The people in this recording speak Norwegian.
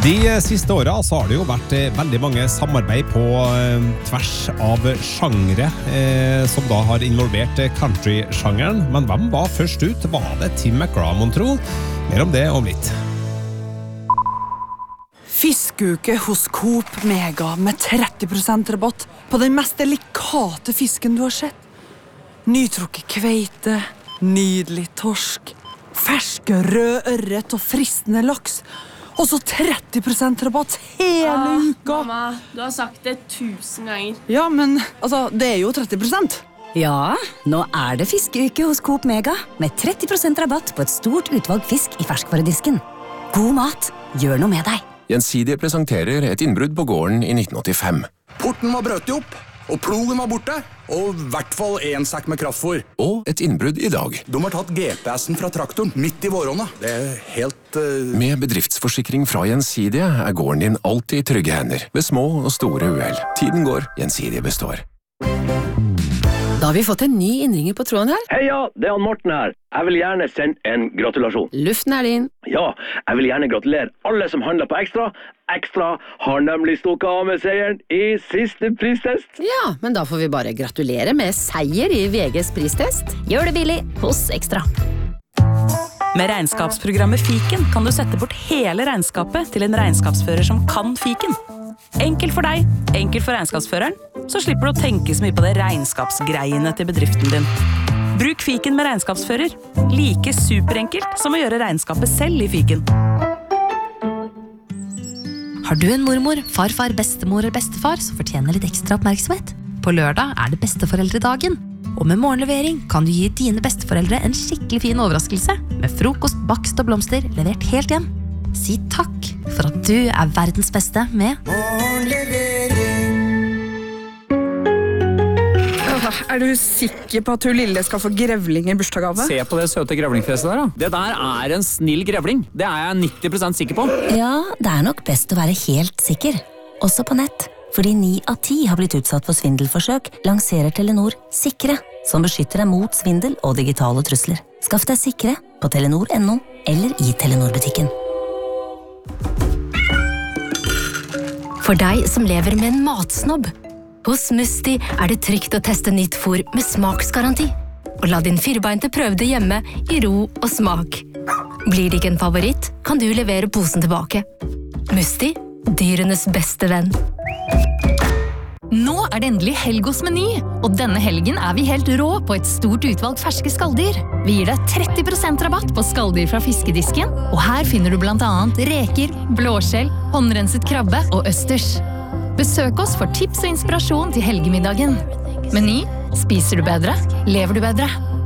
De siste årene så har det jo vært veldig mange samarbeid på tvers av sjangre som da har involvert country-sjangeren. Men hvem var først ut? Var det Tim McGraw, mon tro? Mer om det om litt. Fiskeuke hos Coop Mega med 30% rabatt på den mest delikate fisken du har sett. Nytrukket kveite, nydelig torsk, ferske rød ørret og fristende laks. Og så 30% rabatt hele uka. Mamma, du har sagt det 1000 ganger. Ja, men altså, det jo 30%. Ja, nå det fiskeuke hos Coop Mega med 30% rabatt på et stort utvalg fisk i ferskvaredisken. God mat, gjør noe med deg. Gjensidige presenterer et innbrudd på gården i 1985. Porten var brøt opp, og plogen var borte, og I hvert fall en sekk med kraftfôr. Og et innbrudd i dag. De har tatt GPS-en fra traktoren midt I våronna. Det helt... Med bedriftsforsikring fra Gjensidige gården din alltid I trygge hender, ved små og store uhell. Tiden går, Gjensidige består. Da har vi fått en ny innringer på tråden her. Heia, det Morten her. Jeg vil gjerne sende en gratulasjon. Luften din. Ja, jeg vil gjerne gratulere alle som handler på Ekstra. Ekstra har nemlig stukket av med seieren I siste pristest. Ja, men da får vi bare gratulere med seier I VGs pristest. Gjør det billig hos Ekstra. Med regnskapsprogrammet Fiken kan du sette bort hele regnskapet til en regnskapsfører som kan Fiken. Enkelt for deg, enkelt for regnskapsføreren, så slipper du å tenke så mye på det regnskapsgreiene til bedriften din. Bruk Fiken med regnskapsfører. Like superenkelt som å gjøre regnskapet selv I Fiken. Har du en mormor, farfar, bestemor eller bestefar som fortjener litt ekstra oppmerksomhet? På lørdag det besteforeldredagen. Og med morgenlevering kan du gi dine besteforeldre en skikkelig fin overraskelse med frokost, bakst og blomster levert helt hjem. Si takk for at du verdens beste med morgenlevering. Du sikker på at du lille skal få grevling I bursdagsgave? Se på det søte grevlingfjeset der da. Det der en snill grevling. Det jeg 90% sikker på. Ja, det nok best å være helt sikker. Også på nett. Fordi 9 av 10 har blitt utsatt for svindelforsøk, lanserer Telenor Sikre, som beskytter deg mot svindel og digitale trusler. Skaff deg Sikre på telenor.no eller I Telenor-butikken. For deg som lever med en matsnobb. Hos Musti det trygt å teste nytt fôr med smaksgaranti. Og la din firbeinte prøve det hjemme I ro og smak. Blir det ikke en favoritt, kan du levere posen tilbake. Musti, dyrenes beste venn. Nå det endelig helg hos Meny, og denne helgen vi helt rå på et stort utvalg ferske skalldyr. Vi gir deg 30% rabatt på skalldyr fra fiskedisken, og her finner du blant annet reker, blåskjell, håndrenset krabbe og østers. Besøk oss for tips og inspirasjon til helgemiddagen. Meny, spiser du bedre, lever du bedre.